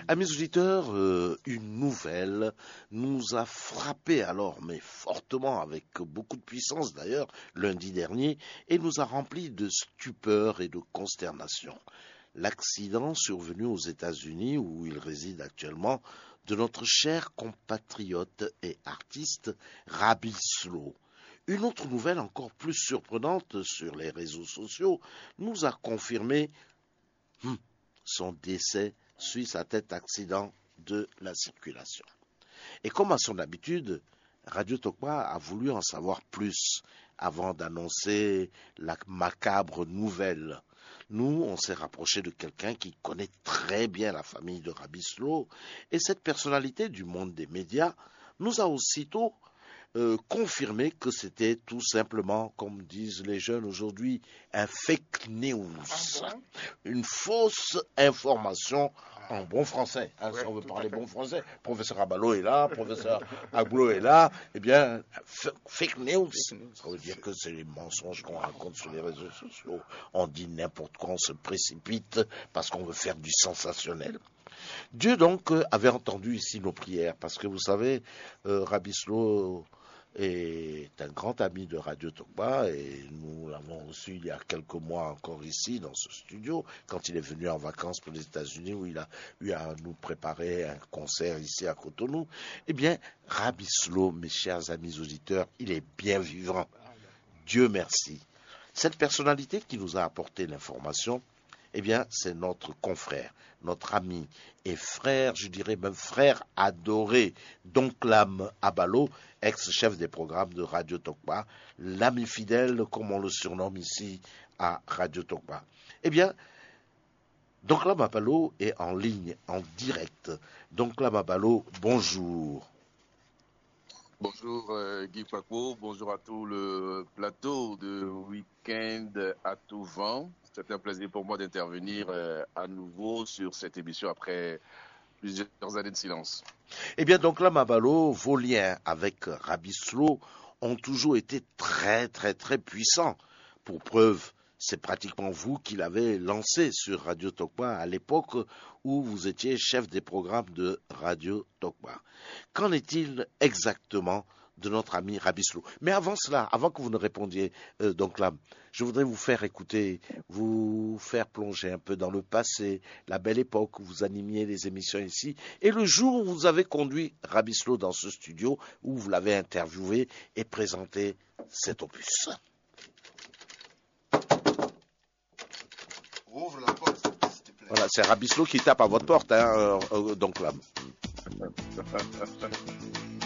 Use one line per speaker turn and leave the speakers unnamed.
Amis auditeurs, une nouvelle nous a frappé alors, mais fortement, avec beaucoup de puissance d'ailleurs, lundi dernier, et nous a remplis de stupeur et de consternation. L'accident survenu aux États-Unis, où il réside actuellement, de notre cher compatriote et artiste Rabi Slow. Une autre nouvelle encore plus surprenante sur les réseaux sociaux nous a confirmé son décès suite à cet accident de la circulation. Et comme à son habitude, Radio Tokpa a voulu en savoir plus avant d'annoncer la macabre nouvelle. Nous, on s'est rapproché de quelqu'un qui connaît très bien la famille de Rabislo, et cette personnalité du monde des médias nous a aussitôt confirmé que c'était tout simplement, comme disent les jeunes aujourd'hui, un fake news, une fausse information en bon français. Hein, si on veut parler bon français, professeur Abalo est là, professeur Aglo est là, eh bien, fake news, ça veut dire que c'est les mensonges qu'on raconte sur les réseaux sociaux. On dit n'importe quoi, on se précipite parce qu'on veut faire du sensationnel. Dieu donc avait entendu ici nos prières, parce que vous savez, Rabislo est un grand ami de Radio Tokpa et nous l'avons reçu il y a quelques mois encore ici dans ce studio quand il est venu en vacances pour les États-Unis où il a eu à nous préparer un concert ici à Cotonou. Eh bien, Rabislo, mes chers amis auditeurs, il est bien vivant. Dieu merci. Cette personnalité qui nous a apporté l'information, eh bien, c'est notre confrère, notre ami et frère, je dirais même frère adoré, Donclam Abalo, ex-chef des programmes de Radio Tokpa, l'ami fidèle, comme on le surnomme ici à Radio Tokpa. Eh bien, Donclam Abalo est en ligne, en direct. Donclam Abalo, bonjour.
Bonjour Guy Paco, bonjour à tout le plateau de Week-end à tout vent. C'est un plaisir pour moi d'intervenir à nouveau sur cette émission après plusieurs années de silence.
Eh bien, Donclam Abalo, vos liens avec Rabislo ont toujours été très, très, très puissants. Pour preuve, c'est pratiquement vous qui l'avez lancé sur Radio Tokpa à l'époque où vous étiez chef des programmes de Radio Tokpa. Qu'en est-il exactement de notre ami Rabislo? Mais avant cela, avant que vous ne répondiez, Donclam, je voudrais vous faire écouter, vous faire plonger un peu dans le passé, la belle époque où vous animiez les émissions ici, et le jour où vous avez conduit Rabislo dans ce studio, où vous l'avez interviewé et présenté cet opus.
Ouvre la porte, s'il te plaît.
Voilà, c'est Rabislo qui tape à votre porte, hein, Donclam.